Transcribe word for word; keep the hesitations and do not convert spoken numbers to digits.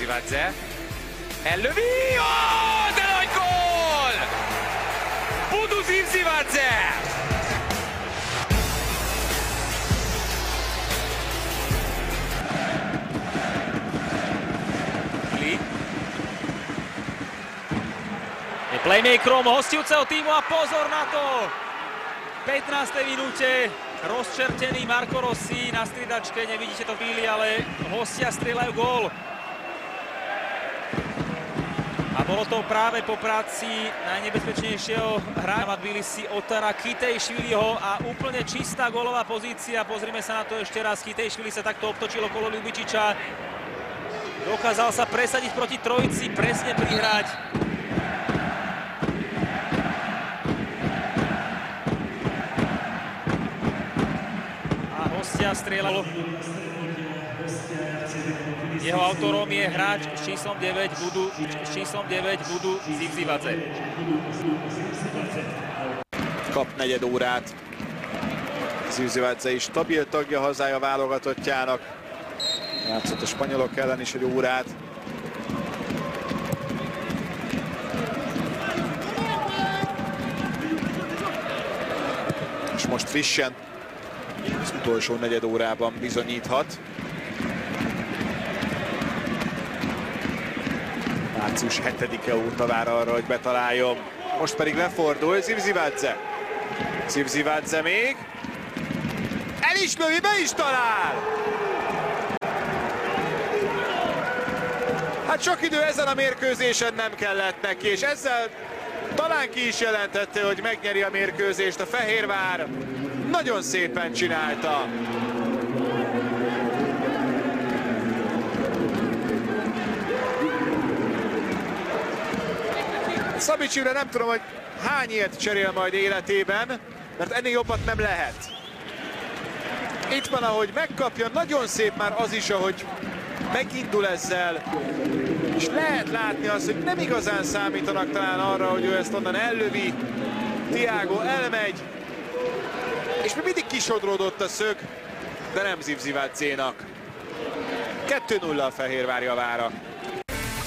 Zivzivadze. Ellövi! Oh, de nagy gól! Budu Zivzivadze! Je playmakerom hostujúceho týmu a pozor na to! V pätnástej minúte rozčertený Marco Rossi na striedačke, nevidíte to chvíli, ale hostia strieľajú gól. A bolo to práve po práci najnebezpečnejšieho hráča Tbilisi Otara Kitejšviliho a úplne čistá gólová pozícia. Pozrime sa na to ešte raz. Kitejšvili sa takto obtočil okolo Ljubičiča. Dokázal sa presadiť proti trojici, presne prihrať. Hostia strieľal. Jeho autorom je hráč s číslom deväť, Budu, s číslom deväť Budu Zivzivadze. Kap negyed órát. Zivzivadze is stabil tagja hazája válogatottjának. Játszott a spanyolok ellen is egy órát. És most frissen az utolsó negyed órában bizonyíthat. Március hetedike óta vár arra, hogy betaláljon. Most pedig lefordul Zivzivadze. Zivzivadze még. El is lövi, be is talál! Hát sok idő ezen a mérkőzésen nem kellett neki, és ezzel talán ki is jelentette, hogy megnyeri a mérkőzést a Fehérvár. Nagyon szépen csinálta. Szabics Imre nem tudom, hogy hány ilyet cserél majd életében, mert ennél jobbat nem lehet. Itt van, ahogy megkapja, nagyon szép már az is, ahogy megindul ezzel. És lehet látni azt, hogy nem igazán számítanak talán arra, hogy ő ezt onnan ellövi. Thiago elmegy. És még mindig kisodródott a szög, de nem Zivzivadzénak. kettő nulla a Fehérvár javára.